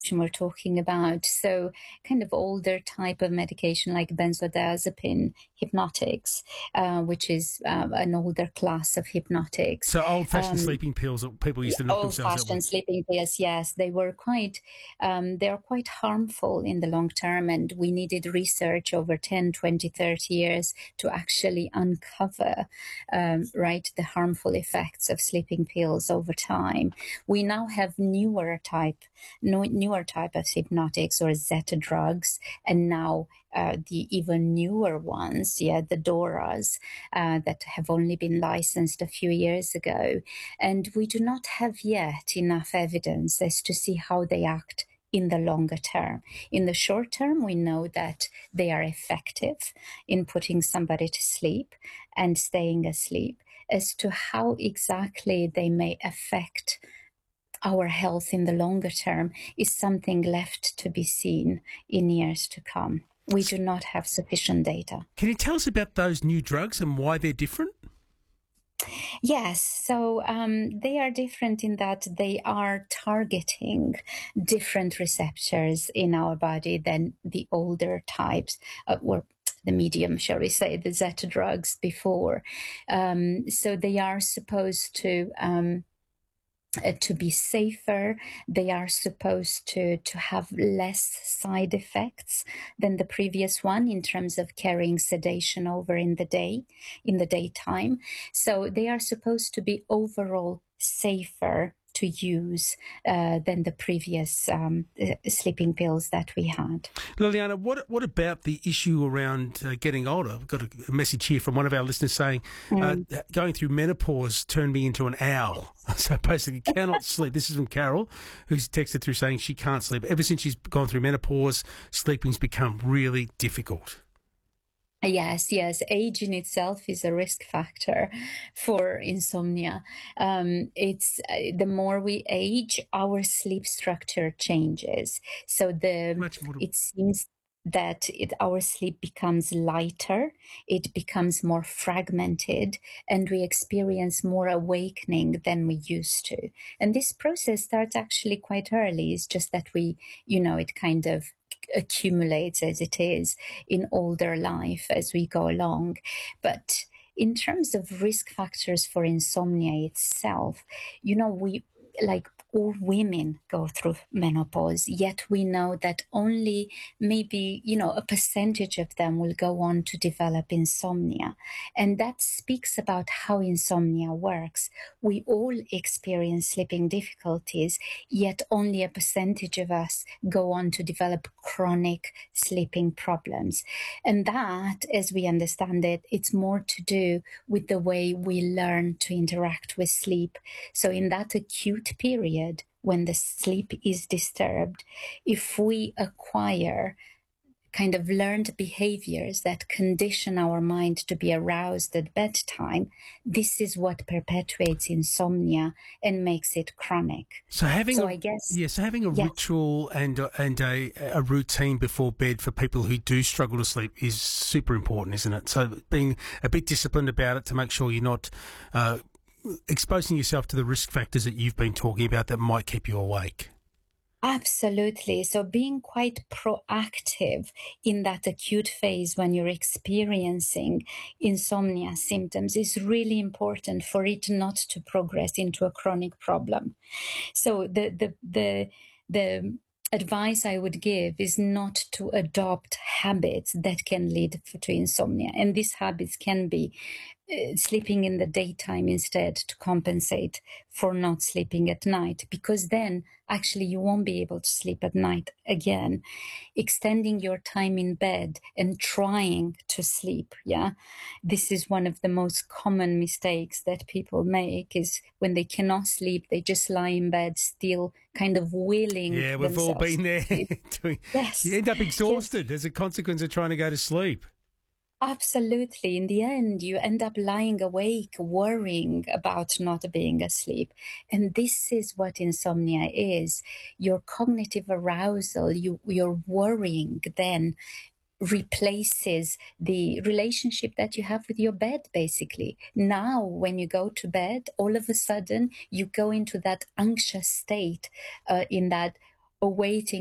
we're talking about. So kind of older type of medication like benzodiazepine hypnotics, which is an older class of hypnotics. So old-fashioned sleeping pills that people used to knock themselves out with. Old-fashioned sleeping pills, yes, they are quite harmful in the long term, and we needed research over 10, 20, 30 years to actually uncover, the harmful effects of sleeping pills over time. We now have newer type of hypnotics or Zeta drugs, and now the even newer ones, the DORAs, that have only been licensed a few years ago. And we do not have yet enough evidence as to see how they act in the longer term. In the short term, we know that they are effective in putting somebody to sleep and staying asleep. As to how exactly they may affect our health in the longer term is something left to be seen in years to come. We do not have sufficient data. Can you tell us about those new drugs and why they're different? Yes, so they are different in that they are targeting different receptors in our body than the older types, or the medium, shall we say, the Zeta drugs before. So they are supposed to be safer. They are supposed to have less side effects than the previous one in terms of carrying sedation over in the daytime. So they are supposed to be overall safer to use than the previous sleeping pills that we had. Liliana, what about the issue around getting older? I've got a message here from one of our listeners saying, going through menopause turned me into an owl. So basically cannot sleep. This is from Carol, who's texted through saying she can't sleep. Ever since she's gone through menopause, sleeping's become really difficult. Yes. Age in itself is a risk factor for insomnia. It's the more we age, our sleep structure changes. So it seems that our sleep becomes lighter, it becomes more fragmented, and we experience more awakening than we used to. And this process starts actually quite early. It's just that it kind of accumulates as it is in older life as we go along. But in terms of risk factors for insomnia itself, all women go through menopause, yet we know that only maybe, a percentage of them will go on to develop insomnia. And that speaks about how insomnia works. We all experience sleeping difficulties, yet only a percentage of us go on to develop chronic sleeping problems. And that, as we understand it, it's more to do with the way we learn to interact with sleep. So in that acute period, when the sleep is disturbed, if we acquire kind of learned behaviors that condition our mind to be aroused at bedtime, this is what perpetuates insomnia and makes it chronic. So having a ritual and a routine before bed for people who do struggle to sleep is super important, isn't it? So being a bit disciplined about it to make sure you're not exposing yourself to the risk factors that you've been talking about that might keep you awake. Absolutely. So being quite proactive in that acute phase when you're experiencing insomnia symptoms is really important for it not to progress into a chronic problem. So the advice I would give is not to adopt habits that can lead to insomnia. And these habits can be sleeping in the daytime instead to compensate for not sleeping at night, because then actually you won't be able to sleep at night again. Extending your time in bed and trying to sleep. This is one of the most common mistakes that people make, is when they cannot sleep, they just lie in bed still kind of willing. Yeah, we've all been there. Yes. You end up exhausted as a consequence of trying to go to sleep. Absolutely. In the end, you end up lying awake, worrying about not being asleep. And this is what insomnia is. Your cognitive arousal, your worrying then replaces the relationship that you have with your bed, basically. Now, when you go to bed, all of a sudden, you go into that anxious state, in that awaiting